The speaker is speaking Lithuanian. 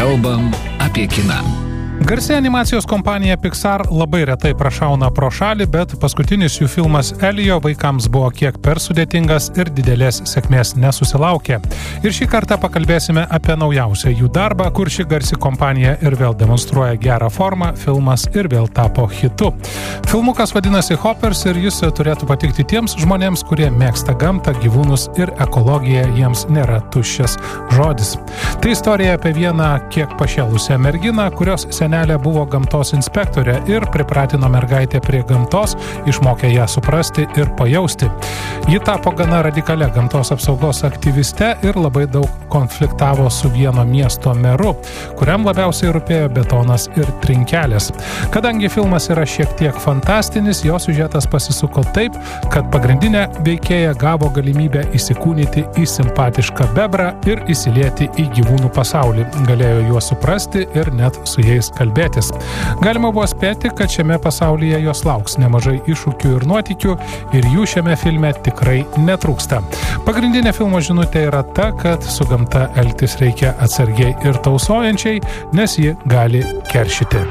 Kalbam apie kiną. Garsi animacijos kompanija Pixar labai retai prašauna pro šalį, bet paskutinis jų filmas Elio vaikams buvo kiek per sudėtingas ir didelės sėkmės nesusilaukė. Ir šį kartą pakalbėsime apie naujausią jų darbą, kur ši garsi kompanija ir vėl demonstruoja gerą formą, filmas ir vėl tapo hitu. Filmukas vadinasi Hoppers ir jis turėtų patikti tiems žmonėms, kurie mėgsta gamtą, gyvūnus ir ekologiją, jiems nėra tuščias žodis. Tai istorija apie vieną kiek pašėlusią merginą, kurios senelė buvo gamtos inspektorė ir pripratino mergaitę prie gamtos, išmokė ją suprasti ir pajausti. Ji tapo gana radikalia gamtos apsaugos aktyviste ir labai daug konfliktavo su vieno miesto meru, kuriam labiausiai rūpėjo betonas ir trinkelės. Kadangi filmas yra šiek tiek fantastinis, jo siužetas pasisuko taip, kad pagrindinė veikėja gavo galimybę įsikūnyti į simpatišką bebrą ir įsilieti į gyvūnų pasaulį. Galėjo juos suprasti ir net su jais kalbėtis. Galima buvo spėti, kad šiame pasaulyje jos lauks nemažai iššūkių ir nuotykių ir jų šiame filme tikrai netrūksta. Pagrindinė filmo žinutė yra ta, kad su gamta elgtis reikia atsargiai ir tausojančiai, nes ji gali keršyti.